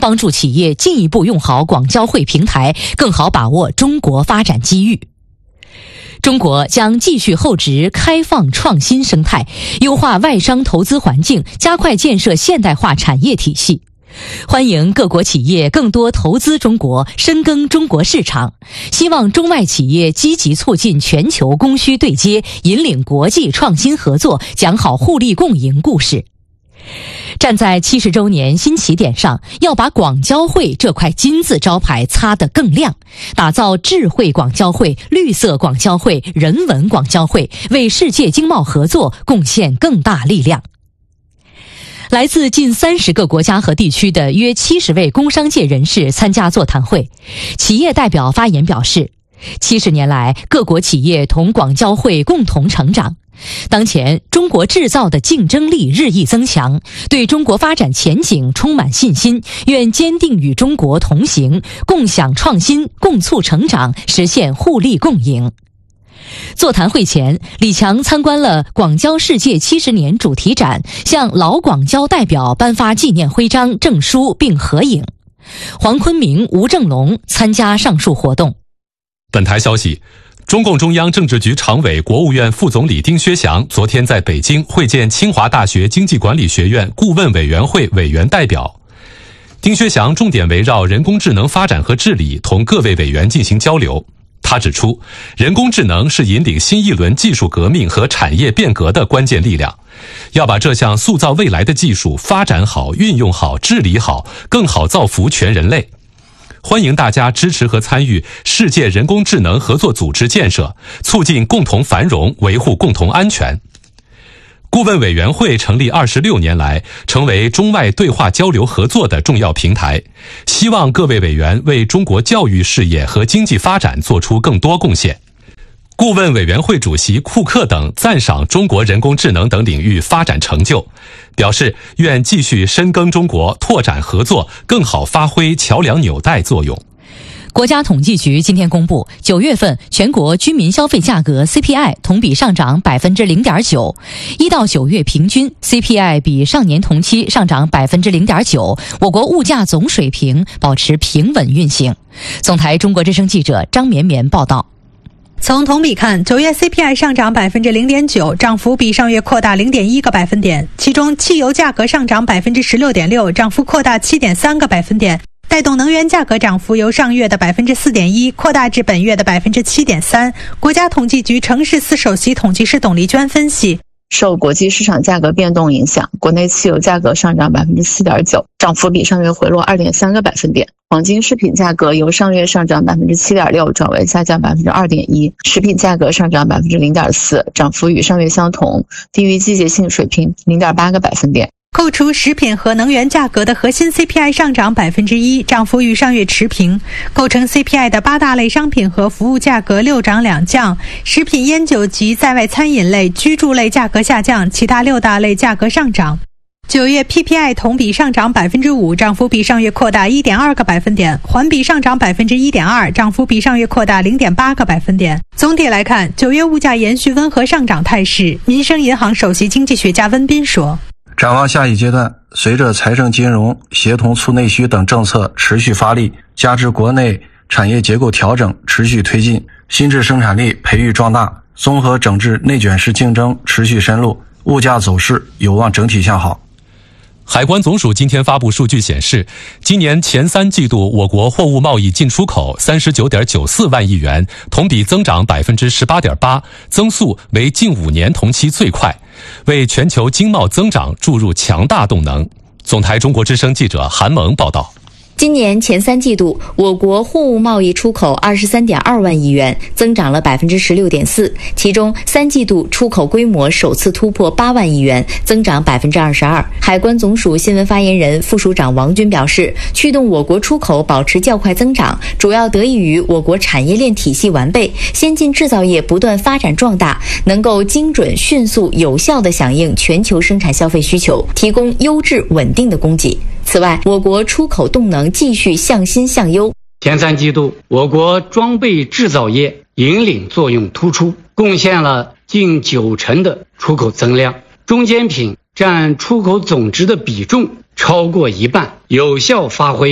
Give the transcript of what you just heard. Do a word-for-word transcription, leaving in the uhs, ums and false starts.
帮助企业进一步用好广交会平台，更好把握中国发展机遇。中国将继续厚植开放创新生态，优化外商投资环境，加快建设现代化产业体系。欢迎各国企业更多投资中国，深耕中国市场。希望中外企业积极促进全球供需对接，引领国际创新合作，讲好互利共赢故事。站在七十周年新起点上，要把广交会这块金字招牌擦得更亮，打造智慧广交会、绿色广交会、人文广交会，为世界经贸合作贡献更大力量。来自近三十个国家和地区的约七十位工商界人士参加座谈会，企业代表发言表示，七十年来，各国企业同广交会共同成长。当前，中国制造的竞争力日益增强，对中国发展前景充满信心，愿坚定与中国同行，共享创新，共促成长，实现互利共赢。座谈会前，李强参观了广交世界七十年主题展，向老广交代表颁发纪念徽章、证书并合影。黄坤明、吴正龙参加上述活动。 本台消息，中共中央政治局常委、国务院副总理丁薛祥昨天在北京会见清华大学经济管理学院顾问委员会委员代表。丁薛祥重点围绕人工智能发展和治理同各位委员进行交流。他指出，人工智能是引领新一轮技术革命和产业变革的关键力量，要把这项塑造未来的技术发展好、运用好、治理好，更好造福全人类。欢迎大家支持和参与世界人工智能合作组织建设，促进共同繁荣，维护共同安全。顾问委员会成立二十六年来，成为中外对话交流合作的重要平台，希望各位委员为中国教育事业和经济发展做出更多贡献。顾问委员会主席库克等赞赏中国人工智能等领域发展成就，表示愿继续深耕中国，拓展合作，更好发挥桥梁纽带作用。 国家统计局今天公布，九月份全国居民消费价格 C P I 同比上涨 百分之零点九， 一到九月平均 C P I 比上年同期上涨 百分之零点九， 我国物价总水平保持平稳运行。总台中国之声记者张绵绵报道。 从同比看，九月 C P I 上涨 百分之零点九， 涨幅比上月扩大 零点一个百分点，其中汽油价格上涨 百分之十六点六， 涨幅扩大 七点三个百分点，带动能源价格涨幅由上月的 百分之四点一 扩大至本月的 百分之七点三。 国家统计局城市司首席统计师董丽娟分析， 受国际市场价格变动影响，国内汽油价格上涨 百分之四点九， 涨幅比上月回落 二点三个百分点。黄金饰品价格由上月上涨 百分之七点六 转为下降 百分之二点一， 食品价格上涨 百分之零点四， 涨幅与上月相同，低于季节性水平 零点八个百分点。 扣除食品和能源价格的核心 C P I 上涨 百分之一， 涨幅与上月持平。构成 C P I 的八大类商品和服务价格六涨两降，食品、烟酒及在外餐饮类、居住类价格下降，其他六大类价格上涨。九月 P P I 同比上涨 百分之五， 涨幅比上月扩大 一点二个百分点，环比上涨 百分之一点二， 涨幅比上月扩大 零点八个百分点。总体来看，九月物价延续温和上涨态势。民生银行首席经济学家温彬说， 展望下一阶段，随着财政金融协同促内需等政策持续发力，加之国内产业结构调整持续推进，新质生产力培育壮大，综合整治内卷式竞争持续深入，物价走势有望整体向好。 海关总署今天发布数据显示，今年前三季度我国货物贸易进出口 三十九点九四万亿元，同比增长 百分之十八点八， 增速为近五年同期最快，为全球经贸增长注入强大动能。总台中国之声记者韩萌报道。 今年前三季度，我国货物贸易出口 二十三点二万亿元，增长了 百分之十六点四， 其中三季度出口规模首次突破八万亿元，增长 百分之二十二。海关总署新闻发言人、副署长王军表示，驱动我国出口保持较快增长，主要得益于我国产业链体系完备，先进制造业不断发展壮大，能够精准、迅速、有效地响应全球生产消费需求，提供优质稳定的供给。此外，我国出口动能继续向新向优。 前三季度，我国装备制造业引领作用突出，贡献了近九成的出口增量，中间品占出口总值的比重超过一半，有效发挥